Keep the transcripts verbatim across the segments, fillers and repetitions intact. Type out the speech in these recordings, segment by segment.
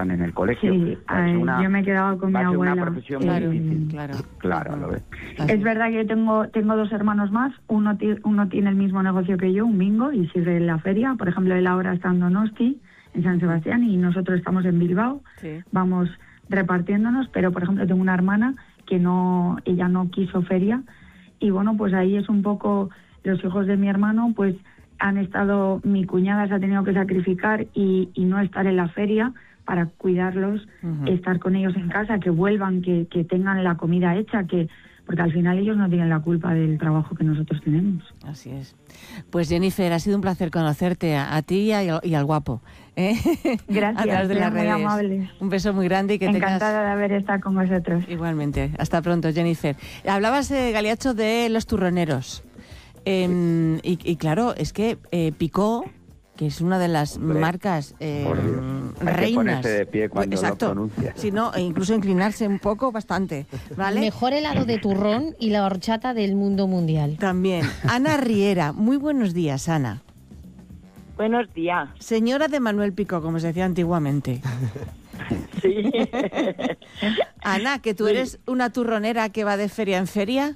están en el colegio. Sí, ay, una, yo me he quedado con mi abuela. Una profesión claro, muy difícil. Claro, claro, lo ves. Es verdad que yo tengo tengo dos hermanos más. Uno, uno tiene el mismo negocio que yo, un bingo, y sigue en la feria. Por ejemplo, él ahora está en Donosti, en San Sebastián, y nosotros estamos en Bilbao. Sí. Vamos repartiéndonos, pero por ejemplo tengo una hermana que no, ella no quiso feria, y bueno, pues ahí es un poco, los hijos de mi hermano pues han estado, mi cuñada se ha tenido que sacrificar y, y no estar en la feria para cuidarlos, uh-huh. estar con ellos en casa, que vuelvan, que, que tengan la comida hecha, que porque al final ellos no tienen la culpa del trabajo que nosotros tenemos. Así es. Pues Jennifer, ha sido un placer conocerte a, a ti y, a, y al guapo. ¿eh? Gracias, a través de las muy redes. Amable. Un beso muy grande y que Encantada tengas... de haber estado con vosotros. Igualmente. Hasta pronto, Jennifer. Hablabas, eh, Galiacho, de los turroneros. Eh, y, y claro, es que eh, Picó, que es una de las Hombre, marcas eh, reinas. Hay que ponerse de pie cuando Exacto. lo pronuncia. Si no, e incluso inclinarse un poco, bastante. ¿Vale? Mejor helado de turrón y la horchata del mundo mundial. También. Ana Riera. Muy buenos días, Ana. Buenos días. Señora de Manuel Picó, como se decía antiguamente. Sí. Ana, que tú sí. eres una turronera que va de feria en feria.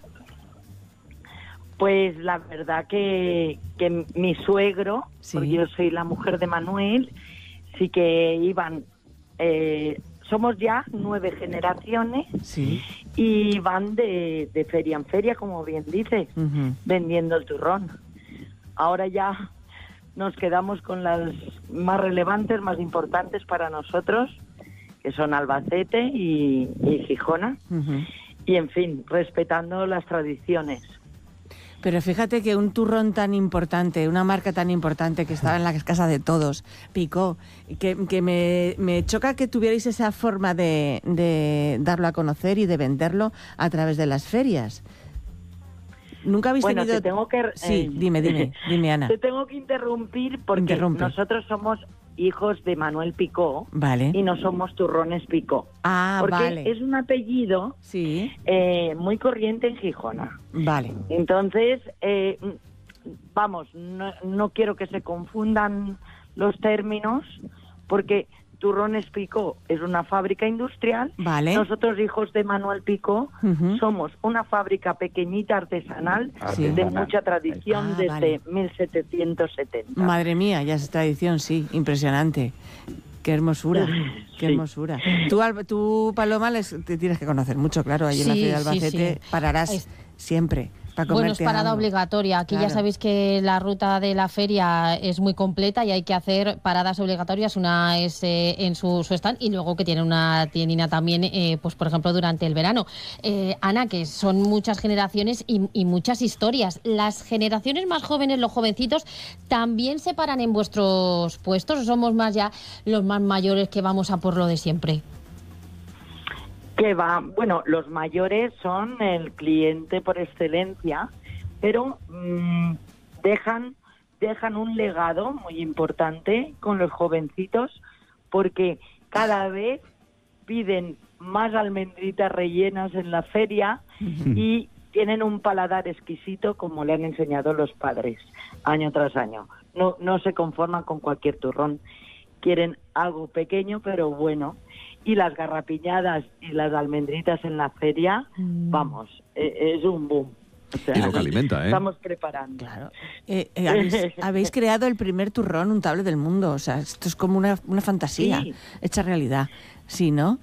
Pues la verdad que, que mi suegro, sí. porque yo soy la mujer de Manuel, sí que iban, eh, somos ya nueve generaciones sí. y van de, de feria en feria, como bien dices, uh-huh. vendiendo el turrón. Ahora ya nos quedamos con las más relevantes, más importantes para nosotros, que son Albacete y, y Gijona, uh-huh. y en fin, respetando las tradiciones. Pero fíjate que un turrón tan importante, una marca tan importante que estaba en la casa de todos, Picó, que, que me, me choca que tuvierais esa forma de, de darlo a conocer y de venderlo a través de las ferias. Nunca habéis bueno, tenido... Te tengo que... Sí, eh, dime, dime, dime, Ana. Te tengo que interrumpir porque Interrumpe. nosotros somos hijos de Manuel Picó, vale. y no somos turrones Picó. Ah, porque vale. es un apellido sí. eh, muy corriente en Gijona. Vale. Entonces, eh, vamos, no, no quiero que se confundan los términos, porque Turrones Picó es una fábrica industrial. Vale. Nosotros, hijos de Manuel Picó, uh-huh. somos una fábrica pequeñita artesanal, sí. de mucha tradición, ah, desde vale. mil setecientos setenta. Madre mía, ya es tradición, sí, impresionante. Qué hermosura, qué sí. hermosura. Tú, tú Paloma, les, te tienes que conocer mucho, claro, allí sí, en la ciudad de Albacete, sí, sí. pararás es... siempre. Bueno, es parada algo. obligatoria. Aquí claro. ya sabéis que la ruta de la feria es muy completa y hay que hacer paradas obligatorias. Una es eh, en su, su stand y luego que tiene una tiendina también, eh, pues por ejemplo, durante el verano. Eh, Ana, que son muchas generaciones y, y muchas historias. ¿Las generaciones más jóvenes, los jovencitos, también se paran en vuestros puestos o somos más ya los más mayores que vamos a por lo de siempre? Que va, bueno, los mayores son el cliente por excelencia, pero mmm, dejan dejan un legado muy importante con los jovencitos, porque cada vez piden más almendritas rellenas en la feria y tienen un paladar exquisito, como le han enseñado los padres año tras año. No, no se conforman con cualquier turrón, quieren algo pequeño pero bueno. Y las garrapiñadas y las almendritas en la feria, mm. vamos, eh, es un boom. O sea, y lo que alimenta, ¿eh? Estamos preparando. Claro. Eh, eh, habéis, habéis creado el primer turrón untable del mundo. O sea, esto es como una, una fantasía sí. hecha realidad. Sí, ¿no?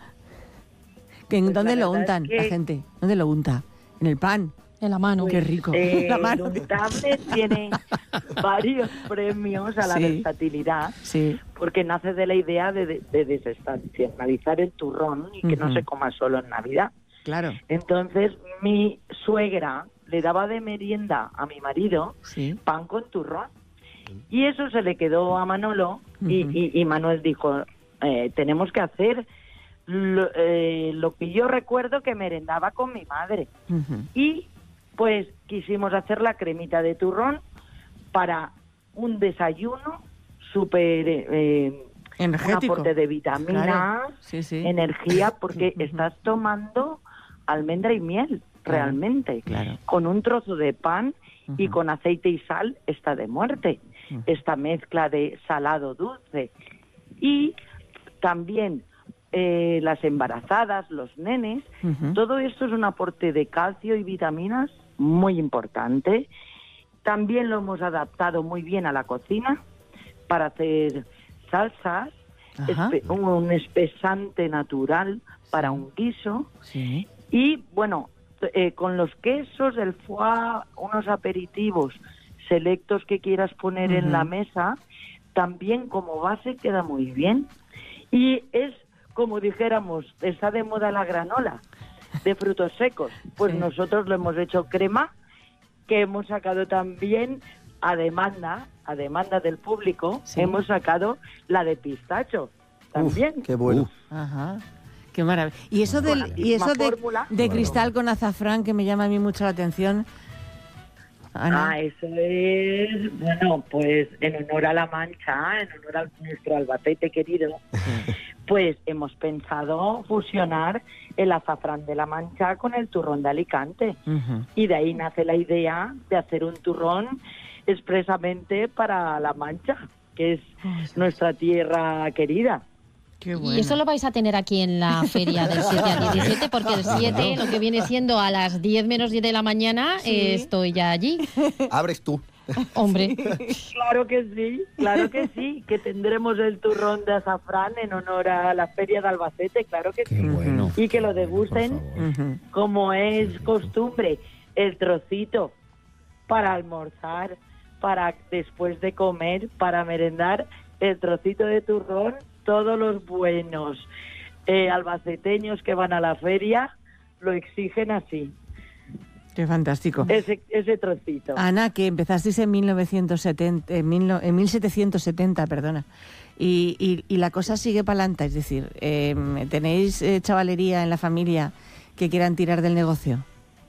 ¿En pues dónde lo untan es que... la gente? ¿Dónde lo unta? ¿En el pan? En la mano. Pues, qué rico. Eh, la mano. El untable tiene varios premios a la sí. versatilidad, sí. porque nace de la idea de, de, de desestacionalizar el turrón y que uh-huh. no se coma solo en Navidad. Claro. Entonces, mi suegra le daba de merienda a mi marido sí. pan con turrón. Y eso se le quedó a Manolo uh-huh. y, y, y Manuel dijo, eh, tenemos que hacer lo, eh, lo que yo recuerdo que merendaba con mi madre. Uh-huh. Y pues quisimos hacer la cremita de turrón para un desayuno súper eh, energético, un aporte de vitaminas, claro. sí, sí. energía, porque estás tomando almendra y miel, claro. realmente. Claro. Con un trozo de pan uh-huh. y con aceite y sal está de muerte. Uh-huh. Esta mezcla de salado dulce. Y también eh, las embarazadas, los nenes. Ujú. Todo esto es un aporte de calcio y vitaminas muy importante. También lo hemos adaptado muy bien a la cocina para hacer salsas, Ajá. espe- un espesante natural para un guiso. Sí. Y bueno, eh, con los quesos, el foie, unos aperitivos selectos que quieras poner Ujú. en la mesa, también como base queda muy bien. Y es como dijéramos, está de moda la granola de frutos secos. Pues Sí. nosotros lo hemos hecho crema, que hemos sacado también a demanda, a demanda del público, Sí. hemos sacado la de pistacho también. Uf, qué bueno. Uf. Ajá. Qué maravilla. Y eso, Con del, la y eso misma de, fórmula. de cristal con azafrán que me llama a mí mucho la atención. Ana. Ah, eso es, bueno, pues en honor a La Mancha, en honor a nuestro Albacete querido, pues hemos pensado fusionar el azafrán de La Mancha con el turrón de Alicante. Ujú. Y de ahí nace la idea de hacer un turrón expresamente para La Mancha, que es nuestra tierra querida. Qué Y bueno. eso lo vais a tener aquí en la feria del siete al diecisiete, porque el siete, lo que viene siendo a las diez menos diez de la mañana, eh, estoy ya allí. Abres tú. Hombre, Claro que sí, claro que sí, que tendremos el turrón de azafrán en honor a la feria de Albacete, claro que Qué sí. bueno. Y que lo qué bueno, por degusten. favor. Ujú. Como es costumbre, el trocito para almorzar, para después de comer, para merendar, el trocito de turrón, todos los buenos eh, albaceteños que van a la feria lo exigen así, Qué fantástico. ese, ese trocito. Ana, que empezasteis en mil novecientos setenta, en, mil no- en mil setecientos setenta, perdona, y, y, y la cosa sigue para adelante, es decir, eh, ¿tenéis eh, chavalería en la familia que quieran tirar del negocio?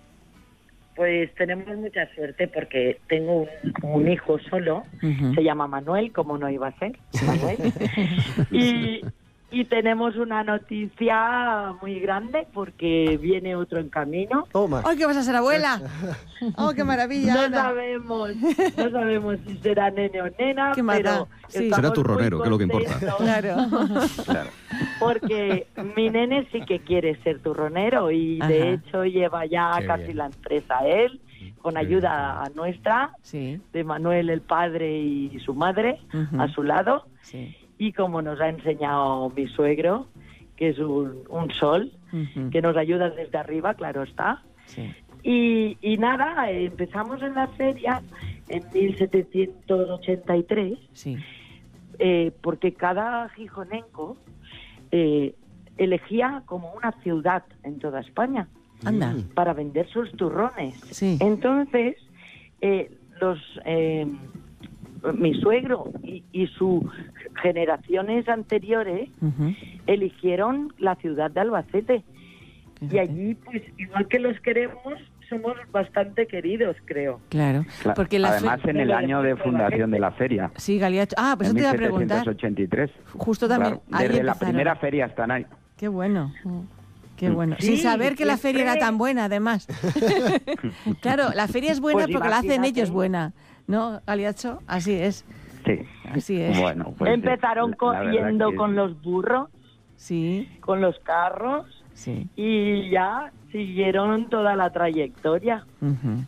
Pues tenemos mucha suerte porque tengo un, un hijo solo, Ujú. se llama Manuel, como no iba a ser, Manuel. y, y tenemos una noticia muy grande porque viene otro en camino. Toma. ¡Ay, que vas a ser abuela! ¡Oh, qué maravilla, No Ana! sabemos, no sabemos si será nene o nena, Qué maldad, pero sí. estamos Será turronero, muy que es lo que importa. contentos Claro. Claro. Porque mi nene sí que quiere ser turronero y de Ajá. hecho lleva ya Qué casi bien. la empresa él, con Qué ayuda bien, nuestra, Sí, de Manuel el padre y su madre Ujú. a su lado. sí. Y como nos ha enseñado mi suegro, que es un, un sol, Ujú. que nos ayuda desde arriba, claro está. Sí. Y, y nada, eh, empezamos en la feria en mil setecientos ochenta y tres, Sí. eh, porque cada gijonenco eh, elegía como una ciudad en toda España Anda. para vender sus turrones. Sí. Entonces, eh, los eh, mi suegro y, y sus generaciones anteriores Ujú. eligieron la ciudad de Albacete. Y Fíjate. allí, pues, igual que los queremos, somos bastante queridos, creo. Claro. Claro. Porque la fe- Además, en el año de fundación de la feria, Sí, Galiacho. Ah, pues en eso te iba a preguntar. mil setecientos ochenta y tres. Justo también. Claro, ahí desde la empezaron. primera feria están ahí. Qué bueno. Qué Mm. bueno. Sí, Sin saber que la siempre- feria era tan buena, además. Claro, la feria es buena Pues porque la hacen imagínate. ellos buena. ¿No, Galiacho? Así es. Sí. Así es. Bueno, pues, Empezaron la- la verdad corriendo que- con los burros, Sí, con los carros, sí. y ya siguieron toda la trayectoria. Ujú.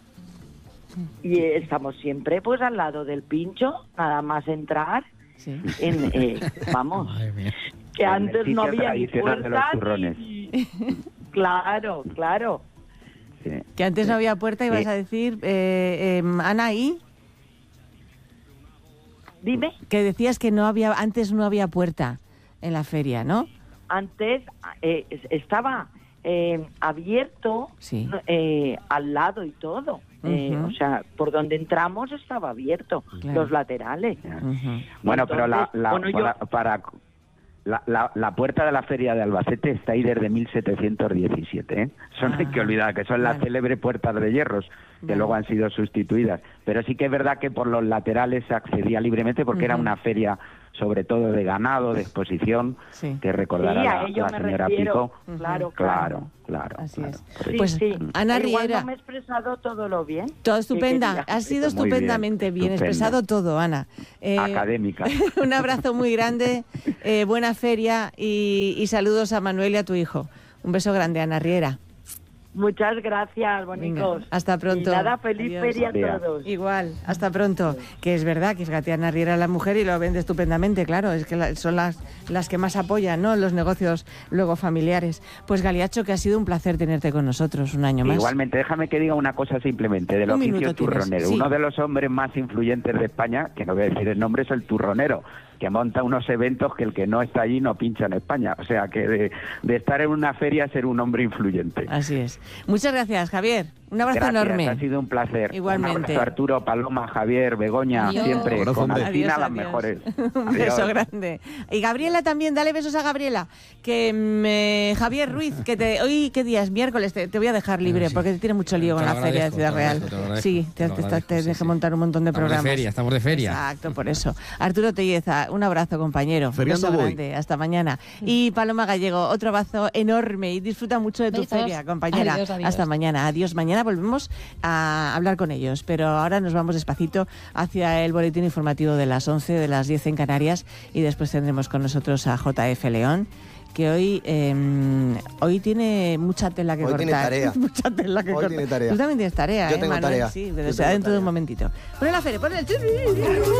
Y eh, estamos siempre pues al lado del pincho, nada más entrar. Sí. En, eh, vamos, Madre mía. que En el antes no sitio había ni tradicional de los puertas. turrones. ni- Claro, claro. Sí. Que antes no había puerta y vas Sí. a decir, eh, eh, Ana, ¿y? Dime, Que decías que no había, antes no había puerta en la feria, ¿no? antes eh, es- estaba eh, abierto Sí. no, eh, al lado y todo. Eh, Ujú. o sea, por donde entramos estaba abierto, Claro. los laterales. Ujú. Bueno, pero la, Entonces, la- bueno, yo- para, para- la, la- la puerta de la feria de Albacete está ahí desde mil setecientos diecisiete. ¿eh? Eso no hay que Ah, olvidar, que son las vale. célebres puertas de hierros, que Vale. luego han sido sustituidas. Pero sí que es verdad que por los laterales se accedía libremente porque era Ujú. una feria sobre todo de ganado, de exposición, Sí. que recordará Sí, a la, ello la me señora refiero. Pico. Claro, Claro, claro. Así claro. es. Sí, Pues, sí. Ana Pero igual Riera. no me he expresado todo lo bien. Todo que estupenda, quería. has sido Muy bien, estupendamente bien, estupendo. expresado todo, Ana. Eh, Académica. Un abrazo muy grande, eh, buena feria y, y saludos a Manuel y a tu hijo. Un beso grande, Ana Riera. Muchas gracias, bonicos. Venga, hasta pronto. Y nada, feliz Adiós. feria Adiós. a todos. Igual, hasta pronto. Que es verdad que fíjate, Ana Riera es la mujer y lo vende estupendamente, claro. Es que la- son las, las que más apoyan, ¿no?, los negocios luego familiares. Pues Galiacho, que ha sido un placer tenerte con nosotros un año más. Igualmente, déjame que diga una cosa simplemente del Un oficio minuto tienes, turronero. sí. Uno de los hombres más influyentes de España, que no voy a decir el nombre, es el turronero, que monta unos eventos que el que no está allí no pincha en España. O sea, que de, de estar en una feria ser un hombre influyente. Así es. Muchas gracias, Javier. Un abrazo Gracias, enorme. ha sido un placer. Igualmente. Un abrazo, Arturo, Paloma, Javier, Begoña, Adiós. siempre Abrazo, con hombre. Alcina Adiós, las adiós. mejores. Un Adiós. beso grande. Y Gabriela también, dale besos a Gabriela. Que me... Javier Ruiz, que te... hoy, ¿qué día es? Miércoles, te, te voy a dejar libre sí. porque te tiene mucho lío Te con lo la feria de agradezco, Ciudad te lo Real. agradezco, te lo agradezco, Sí, te te, lo te, agradezco, te sí, deje sí. montar un montón de Estamos de programas. feria, estamos de feria. Exacto, por eso. Arturo Telleza, un abrazo, compañero. Un Feriando beso voy. grande. Hasta mañana. Y Paloma Gallego, otro abrazo enorme y disfruta mucho de tu Besos. feria, compañera. Adiós, adiós. Hasta mañana. Adiós. Mañana volvemos a hablar con ellos, pero ahora nos vamos despacito hacia el boletín informativo de las once, de las diez en Canarias, y después tendremos con nosotros a J F León, que hoy eh, hoy tiene mucha tela que Hoy cortar. tiene tarea. mucha tela que Hoy cortar. tiene tarea. Tú también tienes tarea, Yo ¿eh, tengo Manuel? tarea. Sí, Yo pero tengo será dentro de un tarea. momentito. Pon la feria, pon el...